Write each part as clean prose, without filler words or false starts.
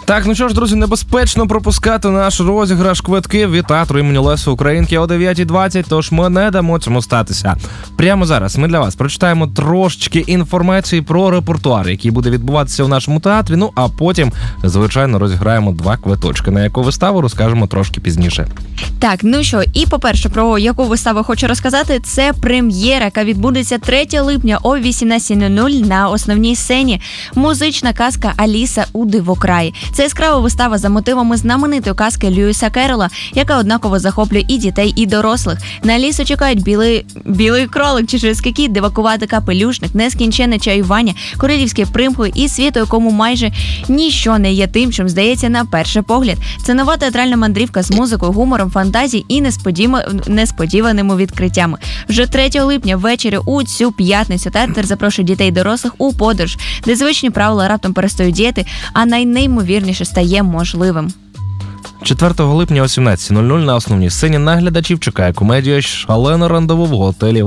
Так, ну що ж, друзі, небезпечно пропускати наш розіграш квитків від театру імені Лесі Українки о 9:20, тож ми не дамо цьому статися. Прямо зараз ми для вас прочитаємо трошечки інформації про репертуар, який буде відбуватися у нашому театрі, ну а потім, звичайно, розіграємо 2 квиточки. На яку виставу розкажемо трошки пізніше. Так, ну що, і по-перше, про яку виставу хочу розказати, це прем'єра, яка відбудеться 3 липня о 18:00 на основній сцені. Музична казка «Аліса у дивокраї». Це яскрава вистава за мотивами знаменитої казки Льюіса Керрола, яка однаково захоплює і дітей, і дорослих. На Алісу чекають білий кролик, чеширський кіт, дивакуватий капелюшник, нескінченне чаювання, королівські примхи і світ, у якому майже ніщо не є тим, чим здається на перший погляд. Це нова театральна мандрівка з музикою, гумором, фантазією і несподіваними відкриттями. Вже 3 липня ввечері у цю п'ятницю театр запрошує дітей і дорослих у подорож, де звичні правила раптом перестають діяти, а найнеймовірніше стає можливим. 4 липня о 17:00 на основній сцені наглядачів чекає комедія «Шалене рандеву» в готелі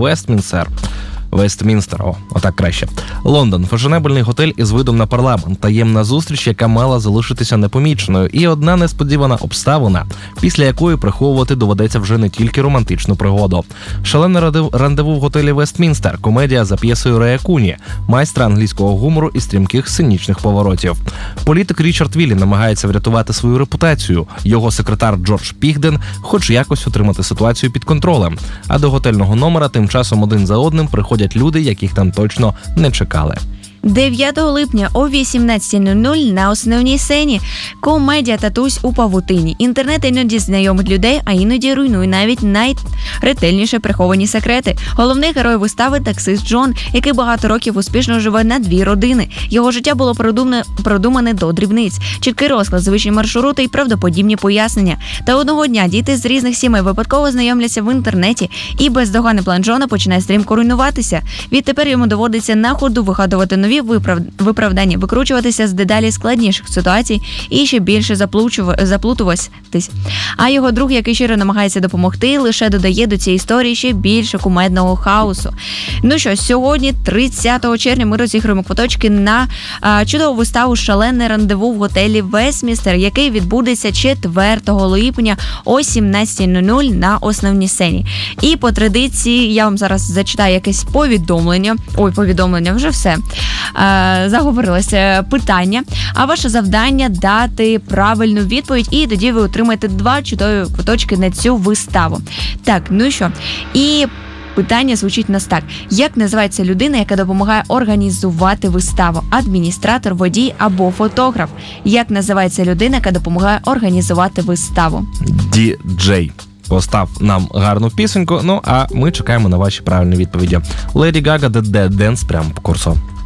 Вестмінстер, отак краще. Лондон – фешенебельний готель із видом на парламент, таємна зустріч, яка мала залишитися непоміченою, і одна несподівана обставина, після якої приховувати доведеться вже не тільки романтичну пригоду. «Шалене рандеву» в готелі Вестмінстер – комедія за п'єсою Рея Куні, майстра англійського гумору і стрімких сценічних поворотів. Політик Річард Віллі намагається врятувати свою репутацію. Його секретар Джордж Пігден хоче якось отримати ситуацію під контролем. А до готельного номера тим часом один за одним приходять люди, яких там точно не чекали. 9 липня о 18:00 на основній сцені комедія «Татусь у павутині». Інтернет іноді знайомить людей, а іноді руйнує навіть найретельніше приховані секрети. Головний герой вистави – таксист Джон, який багато років успішно живе на 2 родини. Його життя було продумане до дрібниць. Чіткий розклад, звичні маршрути і правдоподібні пояснення. Та одного дня діти з різних сімей випадково знайомляться в інтернеті, і бездоганний план Джона починає стрімко руйнуватися. Відтепер йому доводиться на ходу вигадувати нові виправдання, викручуватися з дедалі складніших ситуацій і ще більше заплутуватись. А його друг, який щиро намагається допомогти, лише додає до цієї історії ще більше кумедного хаосу. Ну що, сьогодні, 30 червня, ми розіграємо квиточки на чудову виставу «Шалене рандеву» в готелі Вестмінстер, який відбудеться 4 липня о 17:00 на основній сцені. І по традиції я вам зараз зачитаю якесь повідомлення. Повідомлення, вже все. Заговорилося питання, а ваше завдання дати правильну відповідь, і тоді ви отримаєте 2 чудові квиточки на цю виставу. Так, ну що, і питання звучить у нас так. Як називається людина, яка допомагає організувати виставу? Адміністратор, водій або фотограф? Як називається людина, яка допомагає організувати виставу? Діджей. Постав нам гарну пісеньку, ну а ми чекаємо на ваші правильні відповіді. Леді Гага, The Dance, прямо по курсу.